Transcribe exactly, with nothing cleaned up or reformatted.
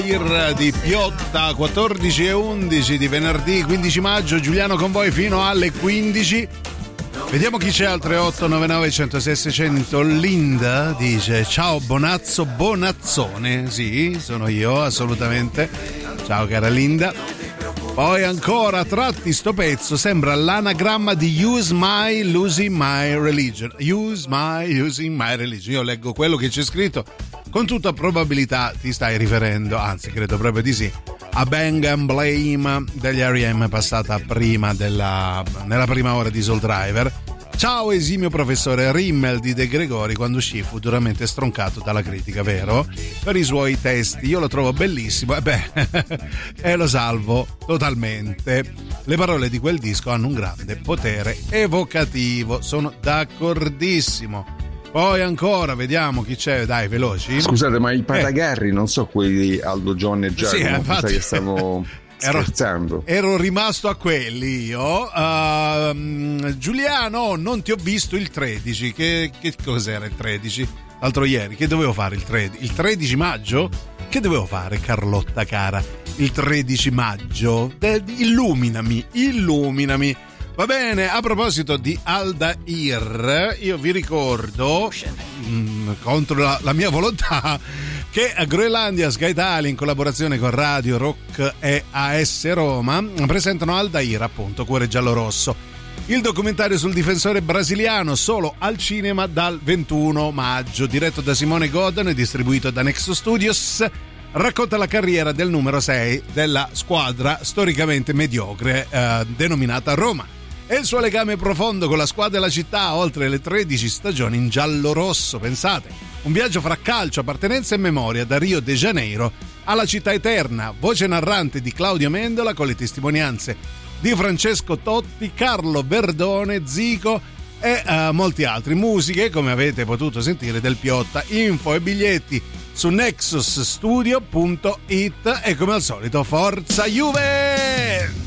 Di Piotta, quattordici e undici di venerdì quindici maggio. Giuliano con voi fino alle quindici. Vediamo chi c'è al tre otto nove nove uno zero sei sei zero zero. Linda dice: ciao Bonazzo Bonazzone. Sì, sono io, assolutamente. Ciao cara Linda. Poi ancora, tratti sto pezzo, sembra l'anagramma di Use My Losing My Religion. Use My Using My Religion. Io leggo quello che c'è scritto. Con tutta probabilità ti stai riferendo, anzi credo proprio di sì, a Bang and Blame degli R E M, passata prima della, nella prima ora di Soul Driver. Ciao esimio professore. Rimmel di De Gregori quando uscì fu duramente stroncato dalla critica, vero? Per i suoi testi. Io lo trovo bellissimo e beh, e lo salvo totalmente. Le parole di quel disco hanno un grande potere evocativo, sono d'accordissimo. Poi ancora, vediamo chi c'è, dai, veloci. Scusate, ma i Patagarri eh. non so quelli di Aldo Giovanni e Giacomo, sì, infatti, che stavo scherzando. Ero, ero rimasto a quelli io. Uh, Giuliano, non ti ho visto il tredici. Che, che cos'era il tredici? L'altro ieri, che dovevo fare il tredici? Il tredici maggio? Che dovevo fare, Carlotta cara? Il tredici maggio? De, illuminami, illuminami. Va bene, a proposito di Aldair, io vi ricordo, mh, contro la, la mia volontà, che a Groenlandia Sky Italia, in collaborazione con Radio Rock e A S Roma, presentano Aldair, appunto, Cuore Giallo Rosso. Il documentario sul difensore brasiliano, solo al cinema dal ventuno maggio, diretto da Simone Godden e distribuito da Nexo Studios. Racconta la carriera del numero sei della squadra storicamente mediocre eh, denominata Roma e il suo legame profondo con la squadra e la città oltre le tredici stagioni in giallo-rosso. Pensate, un viaggio fra calcio, appartenenza e memoria da Rio de Janeiro alla città eterna, voce narrante di Claudio Amendola con le testimonianze di Francesco Totti, Carlo Verdone, Zico e uh, molti altri. Musiche, come avete potuto sentire, del Piotta. Info e biglietti su nexus studio punto it e come al solito forza Juve!